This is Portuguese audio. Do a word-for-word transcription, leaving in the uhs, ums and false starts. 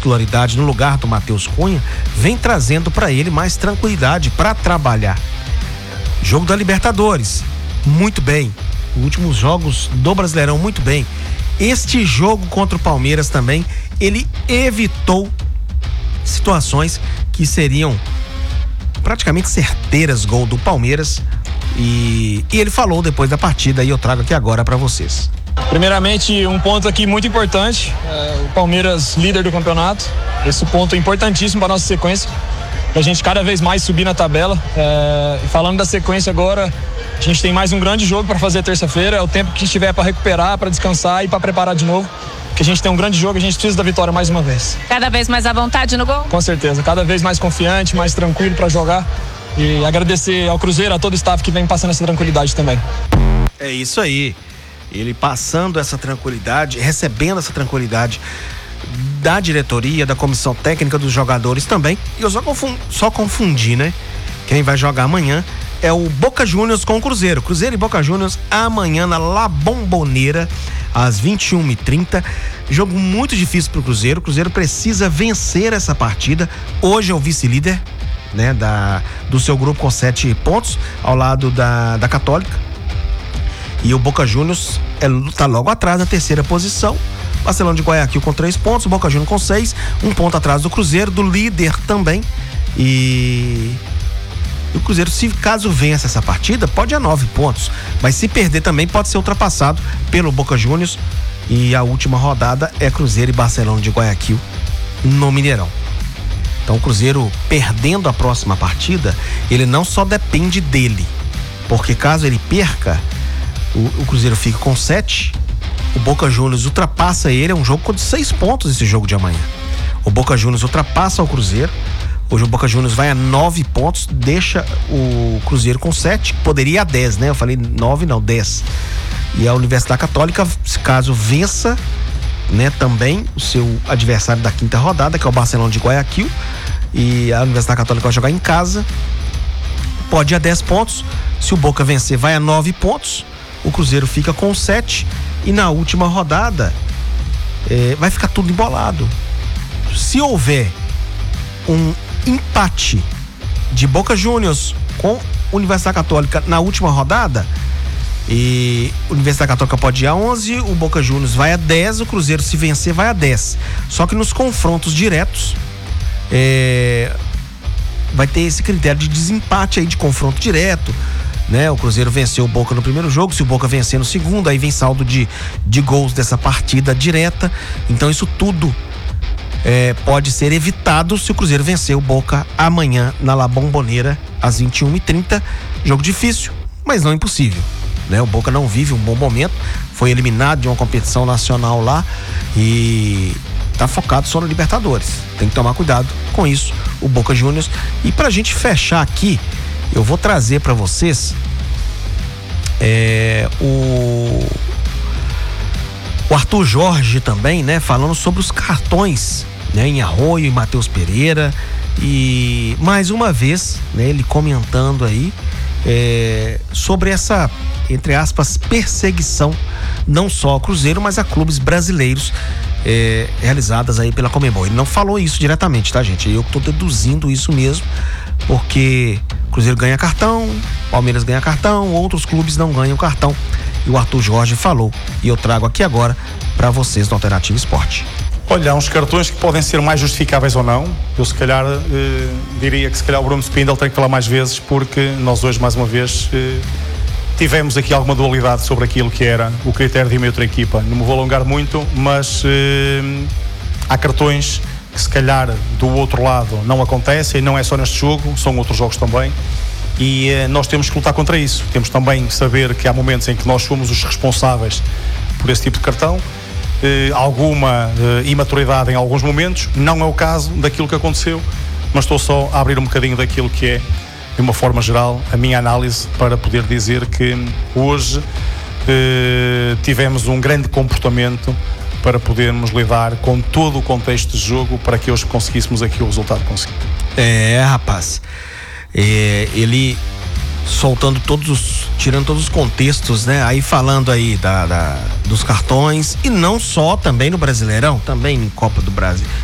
titularidade no lugar do Matheus Cunha, vem trazendo para ele mais tranquilidade para trabalhar. Jogo da Libertadores, muito bem. Os últimos jogos do Brasileirão, muito bem. Este jogo contra o Palmeiras também, ele evitou situações que seriam praticamente certeiras gol do Palmeiras. E, e ele falou depois da partida e eu trago aqui agora para vocês. Primeiramente, um ponto aqui muito importante, é, o Palmeiras líder do campeonato. Esse ponto é importantíssimo para a nossa sequência, para a gente cada vez mais subir na tabela. É, falando da sequência agora, a gente tem mais um grande jogo para fazer terça-feira, é o tempo que a gente tiver para recuperar, para descansar e para preparar de novo, porque a gente tem um grande jogo, a gente precisa da vitória mais uma vez. Cada vez mais à vontade no gol? Com certeza, cada vez mais confiante, mais tranquilo para jogar. E agradecer ao Cruzeiro, a todo o staff que vem passando essa tranquilidade também. É isso aí. Ele passando essa tranquilidade, recebendo essa tranquilidade da diretoria, da comissão técnica, dos jogadores também. E eu só confundi, só confundi, né? Quem vai jogar amanhã é o Boca Juniors com o Cruzeiro. Cruzeiro e Boca Juniors amanhã na La Bombonera, às vinte e uma e trinta. Jogo muito difícil pro Cruzeiro. O Cruzeiro precisa vencer essa partida. Hoje é o vice-líder, né, da, do seu grupo com sete pontos, ao lado da, da Católica. E o Boca Juniors é, tá logo atrás na terceira posição. Barcelona de Guayaquil com três pontos, o Boca Juniors com seis, um ponto atrás do Cruzeiro, do líder também. E o Cruzeiro, se caso vença essa partida, pode ir a nove pontos. Mas se perder também pode ser ultrapassado pelo Boca Juniors. E a última rodada é Cruzeiro e Barcelona de Guayaquil no Mineirão. Então o Cruzeiro perdendo a próxima partida, ele não só depende dele, porque caso ele perca, o, o Cruzeiro fica com sete, o Boca Juniors ultrapassa ele, é um jogo com seis pontos esse jogo de amanhã. O Boca Juniors ultrapassa o Cruzeiro, hoje o Boca Juniors vai a nove pontos, deixa o Cruzeiro com sete, poderia ir a dez, né? Eu falei nove, não, dez. E a Universidade Católica, se caso vença, né, também o seu adversário da quinta rodada, que é o Barcelona de Guayaquil, e a Universidade Católica vai jogar em casa, pode ir a dez pontos. Se o Boca vencer, vai a nove pontos, o Cruzeiro fica com sete, e na última rodada é, vai ficar tudo embolado. Se houver um empate de Boca Juniors com Universidade Católica na última rodada, e a Universidade Católica pode ir a onze, o Boca Juniors vai a dez, o Cruzeiro, se vencer, vai a dez. Só que nos confrontos diretos é, vai ter esse critério de desempate aí, de confronto direto, né? O Cruzeiro venceu o Boca no primeiro jogo, se o Boca vencer no segundo, aí vem saldo de, de gols dessa partida direta. Então isso tudo é, pode ser evitado se o Cruzeiro vencer o Boca amanhã na La Bombonera às vinte e uma e trinta. Jogo difícil, mas não impossível, né? O Boca não vive um bom momento, foi eliminado de uma competição nacional lá e tá focado só no Libertadores. Tem que tomar cuidado com isso, o Boca Juniors. E pra gente fechar aqui, eu vou trazer para vocês é, o, o Arthur Jorge também, né? Falando sobre os cartões, né? Em Arroio e Matheus Pereira. E mais uma vez, né? Ele comentando aí é, sobre essa, entre aspas, perseguição não só ao Cruzeiro, mas a clubes brasileiros é, realizadas aí pela Conmebol. Ele não falou isso diretamente, tá, gente? Eu tô deduzindo isso mesmo, porque Cruzeiro ganha cartão, Palmeiras ganha cartão, outros clubes não ganham cartão. E o Arthur Jorge falou, e eu trago aqui agora para vocês do Alternativo Esporte. Olha, há uns cartões que podem ser mais justificáveis ou não. Eu se calhar eh, diria que se calhar o Bruno Spindel tem que falar mais vezes, porque nós hoje mais uma vez eh, tivemos aqui alguma dualidade sobre aquilo que era o critério de uma e outra equipa. Não me vou alongar muito, mas eh, há cartões que se calhar do outro lado não acontecem, e não é só neste jogo, são outros jogos também, e eh, nós temos que lutar contra isso. Temos também que saber que há momentos em que nós somos os responsáveis por esse tipo de cartão, eh, alguma eh, imaturidade em alguns momentos, não é o caso daquilo que aconteceu, mas estou só a abrir um bocadinho daquilo que é, de uma forma geral, a minha análise, para poder dizer que hoje eh, tivemos um grande comportamento para podermos lidar com todo o contexto de jogo, para que hoje conseguíssemos aqui o resultado conseguido. É, rapaz, é, ele soltando todos os, tirando todos os contextos, né? Aí falando aí da, da, dos cartões, e não só também no Brasileirão, também em Copa do Brasil,